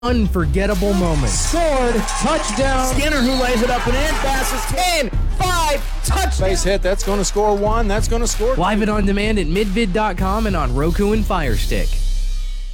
unforgettable moments. Scored, touchdown. Skinner who lays it up and in, passes 10, 5, touchdown. Base hit, that's going to score 1, that's going to score 2. Live it on demand at midvid.com and on Roku and Fire Stick.